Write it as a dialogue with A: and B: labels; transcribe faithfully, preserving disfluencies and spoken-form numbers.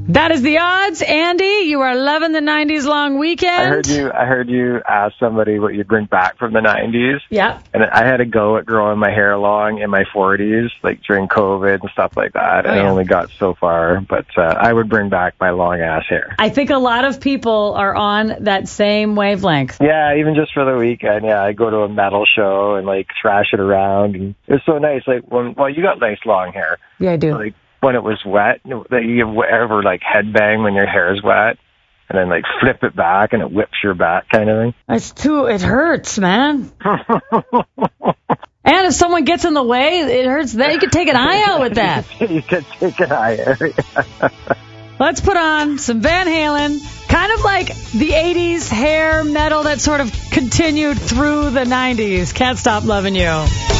A: That is the odds. Andy, you are loving the nineties long weekend.
B: I heard you I heard you ask somebody what you'd bring back from the nineties.
A: Yeah.
B: And I had a go at growing my hair long in my forties, like during COVID and stuff like that.
A: Oh,
B: and
A: yeah.
B: I only got so far, but uh, I would bring back my long ass hair.
A: I think a lot of people are on that same wavelength.
B: Yeah, even just for the weekend. Yeah, I go to a metal show and like thrash it around. And it's so nice. Like when, well, you got nice long hair.
A: Yeah, I do.
B: Like when it was wet, that you ever like headbang when your hair is wet, and then like flip it back and it whips your back, kind of thing.
A: It's too. It hurts, man. And if someone gets in the way, it hurts. Then you can take an eye out with that.
B: You can take an eye out.
A: Let's put on some Van Halen, kind of like the eighties hair metal that sort of continued through the nineties. Can't Stop Loving You.